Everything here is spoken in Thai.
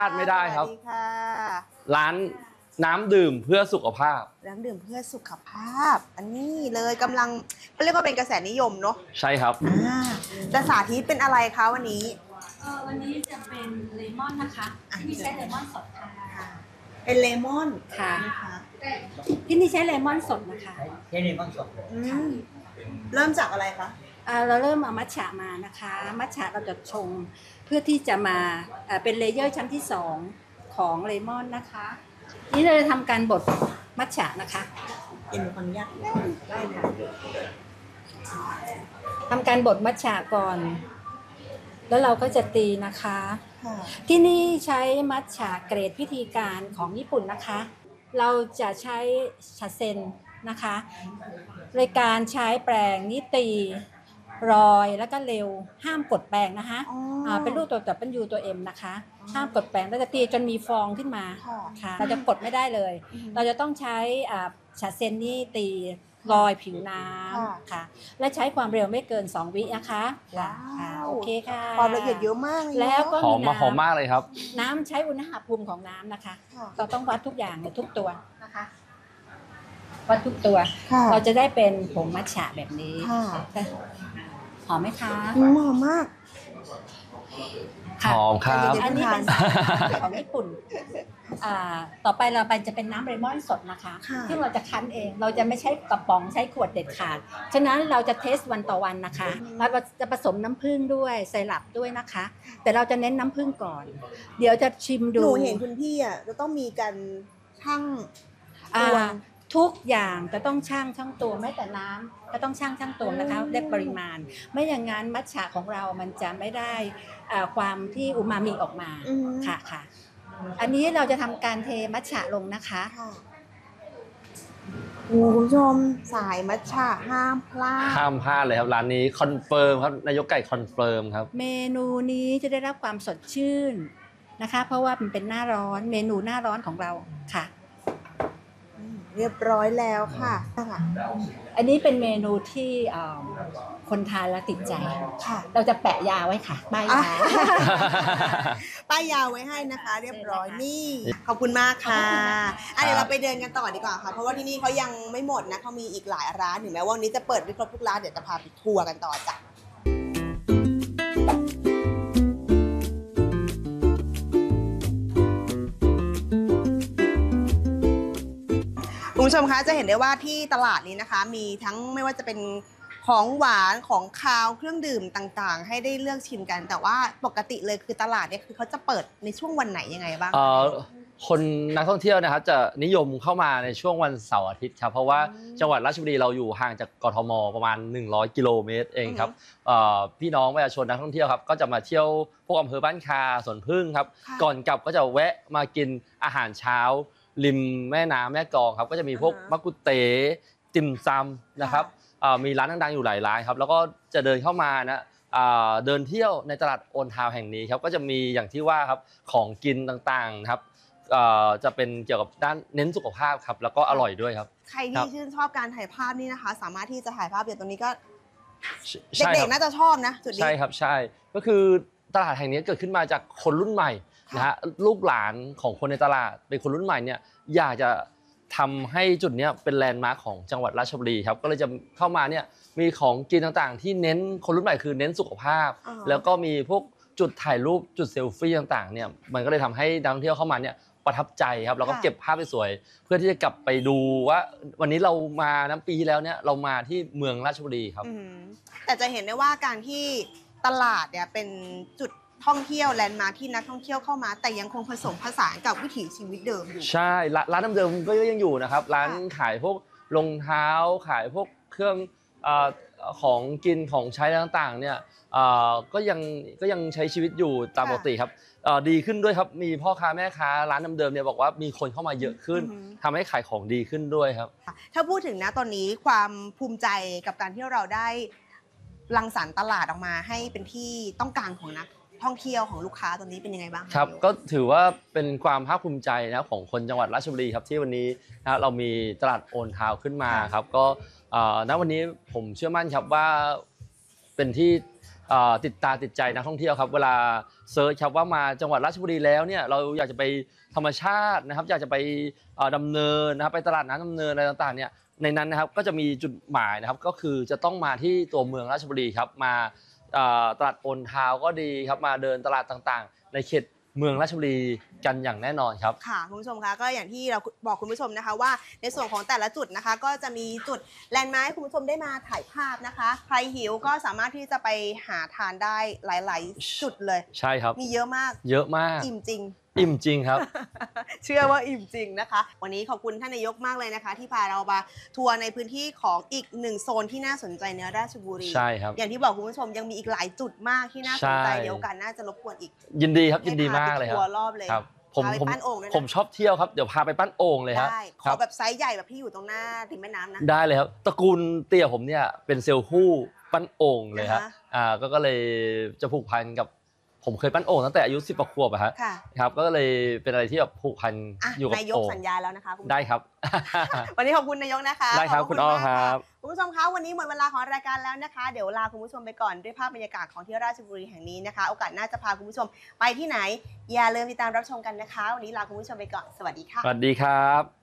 พลาดไม่ได้ครับสวัสดีค่ะร้านน้ำดื่มเพื่อสุขภาพน้ำดื่มเพื่อสุขภาพ อันนี้เลยกำลังเขาเรียกว่าเป็นกระแสนิยมเนาะใช่ครับแต่สาธิตเป็นอะไรคะวันนี้วันนี้จะเป็นเลมอนนะคะที่ใช้เลมอนสดค่ะเป็นเลมอนค่ะนะคะที่นี่ใช้เลมอนสดนะคะใช้เลมอนสดเริ่มจากอะไรคะเราเริ่มเอามัทฉะมานะคะ มัทฉะเราจะชงเพื่อที่จะมาเป็นเลเยอร์ชั้นที่2ของเลมอนนะคะ นี่เราจะทำการบดมัทฉะนะคะเอ็นขออนุญาตได้ค่ะทำการบดมัทฉะก่อน แล้วเราก็จะตีนะคะค่ะที่นี่ใช้มัทฉะเกรดพิธีการของญี่ปุ่นนะคะ เราจะใช้ชาเซนนะคะในการใช้แปรงนิตีรอยแล้วก็เร็วห้ามกดแปรงนะคะเป็นรูปตัวแต่เป็นยูตัวเอ็มนะคะห้ามกดแปรงเราจะตีจนมีฟองขึ้นมาค่ะเราจะกดไม่ได้เลย เราจะต้องใช้ชาเซนนี่ตีรอยผิวน้ำค่ะและใช้ความเร็วไม่เกิน2 วินะคะค่ะโอเคค่ะความละเอียดเยอะมากเลยแล้วก็หอมมากเลยครับน้ำใช้อุณหภูมิของน้ำนะคะ เราต้องวัดทุกอย่างในทุกตัวนะคะวัดทุกตัว เราจะได้เป็นผงมัทฉะแบบนี้หอมไหมคะหอมมากหอมครับอันนี้เป็นสายของญี่ปุ่นต่อไปเราไปจะเป็นน้ำเลมอนสดนะคะที่เราจะคั้นเองเราจะไม่ใช้กระป๋องใช้ขวดเด็ดขาดฉะนั้นเราจะเทสวันต่อวันนะคะเราจะผสมน้ำผึ้งด้วยไซรัปด้วยนะคะ แต่เราจะเน้นน้ำผึ้งก่อน เดี๋ยวจะชิมดูหนูเห็นคุณพี่อ่ะจะต้องมีการชั่งตวงทุกอย่างจะต้องชั่งตวงแม้แต่น้ำก็ต้องชั่งตวงนะคะได้ปริมาณไม่อย่างนั้นมัทฉะของเรามันจะไม่ได้ความที่อูมามิออกมาค่ะอันนี้เราจะทำการเทมัทฉะลงนะคะคุณผู้ชมสายมัทฉะห้ามพลาดเลยครับร้านนี้คอนเฟิร์มครับนายกไก่คอนเฟิร์มครับเมนูนี้จะได้รับความสดชื่นนะคะเพราะว่ามันเป็นหน้าร้อนเมนูหน้าร้อนของเราค่ะเรียบร้อยแล้วค่ะอันนี้เป็นเมนูที่คนทานแล้วติดใจค่ะเราจะแปะยาไว้ค่ะป้ายยาป้ายยาไว้ให้นะคะ เรียบร้อยนี่ขอบคุณมากค่ะเดี๋ยวเราไปเดินกันต่อดีกว่าค่ะเพราะว่าที่นี่เขายังไม่หมดนะเขามีอีกหลายร้านถึงแม้ว่าวันนี้จะเปิดไม่ครบทุกร้านเดี๋ยวจะพาไปทัวร์กันต่อจ้ะคุณผู้ชมคะจะเห็นได้ว่าที่ตลาดนี้นะคะมีทั้งไม่ว่าจะเป็นของหวานของคาวเครื่องดื่มต่างๆให้ได้เลือกชิมกันแต่ว่าปกติเลยคือตลาดเนี่ยคือเขาจะเปิดในช่วงวันไหนยังไงบ้างคนนักท่องเที่ยวนะครับจะนิยมเข้ามาในช่วงวันเสาร์อาทิตย์ครับเพราะว่าจังหวัดราชบุรีเราอยู่ห่างจากกทมประมาณ100 กิโลเมตรเองครับพี่น้องประชาชนนักท่องเที่ยวครับก็จะมาเที่ยวพวกอำเภอบ้านคาสวนพึ่งครับก่อนกลับก็จะแวะมากินอาหารเช้าริมแม่น้ำแม่กลองครับก็จะมีพวกมักกุเต๋ติ่มซำนะครับมีร้านดังๆอยู่หลายร้านครับแล้วก็จะเดินเข้ามานะเดินเที่ยวในตลาดโอนทาวแห่งนี้ครับก็จะมีอย่างที่ว่าครับของกินต่างๆครับจะเป็นเกี่ยวกับด้านเน้นสุขภาพครับแล้วก็อร่อยด้วยครับใครที่ชื่นชอบการถ่ายภาพนี่นะคะสามารถที่จะถ่ายภาพอย่างตรงนี้ก็เด็กๆน่าจะชอบนะจุดนี้ใช่ครับใช่ก็คือตลาดแห่งนี้เกิดขึ้นมาจากคนรุ่นใหม่นะฮะลูกหลานของคนในตลาดเป็นคนรุ่นใหม่เนี่ยอยากจะทำให้จุดนี้เป็นแลนด์มาร์คของจังหวัดราชบุรีครับก็เลยจะเข้ามาเนี่ยมีของกินต่างๆที่เน้นคนรุ่นใหม่คือเน้นสุขภาพแล้วก็มีพวกจุดถ่ายรูปจุดเซลฟี่ต่างๆเนี่ยมันก็เลยทำให้นักท่องเที่ยวเข้ามาเนี่ยประทับใจครับแล้วก็เก็บภาพไปสวยเพื่อที่จะกลับไปดูว่าวันนี้เรามาน้ำปีที่แล้วเนี่ยเรามาที่เมืองราชบุรีครับแต่จะเห็นได้ว่าการที่ตลาดเนี่ยเป็นจุดท่องเที่ยวแลนด์มาร์คที่นักท่องเที่ยวเข้ามาแต่ยังคงผสมผสานกับวิถีชีวิตเดิมอยู่ใช่ร้านเดิมก็ยังอยู่นะครับร้านขายพวกรองเท้าขายพวกเครื่องของกินของใช้ต่างๆเนี่ยก็ยังใช้ชีวิตอยู่ตามปกติครับดีขึ้นด้วยครับมีพ่อค้าแม่ค้าร้านเดิมๆเนี่ยบอกว่ามีคนเข้ามาเยอะขึ้นทำให้ขายของดีขึ้นด้วยครับถ้าพูดถึงนะตอนนี้ความภูมิใจกับการที่เราได้รังสรรค์ตลาดออกมาให้เป็นที่ต้องการของนักท่องเที่ยวของลูกค้าตอนนี้เป็นยังไงบ้างครับก็ถือว่าเป็นความภาคภูมิใจนะของคนจังหวัดราชบุรีครับที่วันนี้นะเรามีตลาดโอนทาวขึ้นมาครับก็ณวันนี้ผมเชื่อมั่นครับว่าเป็นที่ติดตาติดใจนักท่องเที่ยวครับเวลาเซิร์ชครับว่ามาจังหวัดราชบุรีแล้วเนี่ยเราอยากจะไปธรรมชาตินะครับอยากจะไปดำเนินนะครับไปตลาดน้ำดำเนินอะไรต่างๆเนี่ยในนั้นนะครับก็จะมีจุดหมายนะครับก็คือจะต้องมาที่ตัวเมืองราชบุรีครับมาตลาดโอนทาวก็ดีครับมาเดินตลาดต่างๆในเขตเมืองราชบุรีกันอย่างแน่นอนครับค่ะคุณผู้ชมคะก็อย่างที่เราบอกคุณผู้ชมนะคะว่าในส่วนของแต่ละจุดนะคะก็จะมีจุดแลนด์มาร์คให้คุณผู้ชมได้มาถ่ายภาพนะคะใครหิวก็สามารถที่จะไปหาทานได้หลายๆจุดเลยใช่ครับมีเยอะมากเยอะมากอิ่มจริงอิ่มจริงครับเชื่อว่าอิ่มจริงนะคะวันนี้ขอบคุณท่านนายกมากเลยนะคะที่พาเรามาทัวร์ในพื้นที่ของอีกหนึ่งโซนที่น่าสนใจในราชบุรีใช่ครับอย่างที่บอกคุณผู้ชมยังมีอีกหลายจุดมากที่น่าสนใจเดี๋ยวกันน่าจะรบกวนอีกยินดีครับยินดีมากเลยครับทัวร์รอบเลยผมชอบเที่ยวครับเดี๋ยวพาไปปั้นโอ่งเลยครับได้ขอแบบไซส์ใหญ่แบบที่อยู่ตรงหน้าริมแม่น้ำนะได้เลยครับตระกูลเตี่ยผมเนี่ยเป็นเซลล์ฮู้ปั้นโอ่งเลยครับก็เลยจะผูกพันกับผมเคยปั้นโอ่งตั้งแต่อายุ10 กว่าขวบอะครับก็เลยเป็นอะไรที่แบบผูกพันอยู่กับโอ่งนายกสัญญาแล้วนะคะได้ครับวันนี้ขอบคุณนายกนะคะได้ครับคุณอ้อครับคุณผู้ชมคะวันนี้หมดเวลาของรายการแล้วนะคะเดี๋ยวลาคุณผู้ชมไปก่อนด้วยภาพบรรยากาศของที่ราชบุรีแห่งนี้นะคะโอกาสหน้าจะพาคุณผู้ชมไปที่ไหนอย่าลืมติดตามรับชมกันนะคะวันนี้ลาคุณผู้ชมไปก่อนสวัสดีค่ะสวัสดีครับ